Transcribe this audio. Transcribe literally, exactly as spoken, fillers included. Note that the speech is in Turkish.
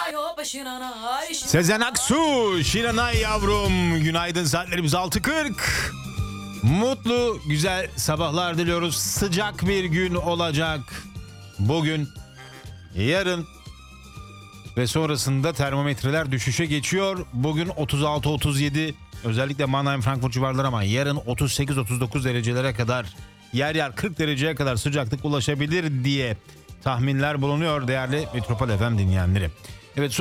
Sezen Aksu, Şiranay yavrum. Günaydın, saatlerimiz altı kırk. Mutlu, güzel sabahlar diliyoruz. Sıcak bir gün olacak bugün, yarın ve sonrasında termometreler düşüşe geçiyor. Bugün otuz altı otuz yedi, özellikle Mannheim, Frankfurt civarları, ama yarın otuz sekiz otuz dokuz derecelere kadar, yer yer kırk dereceye kadar sıcaklık ulaşabilir diye tahminler bulunuyor değerli Metropol F M dinleyenleri. Evet.